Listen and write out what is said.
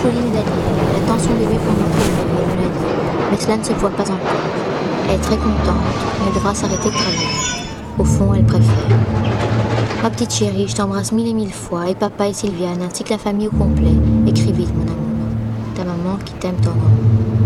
Pauline est derrière. Elle attend son bébé pour montrer le bébé, elle me l'a dit. Mais cela ne se voit pas encore. Elle est très contente, mais elle devra s'arrêter de travailler. Au fond, elle préfère. Ma petite chérie, je t'embrasse mille et mille fois, et papa et Sylviane, ainsi que la famille au complet. Écris vite, mon amour. Ta maman qui t'aime tendrement.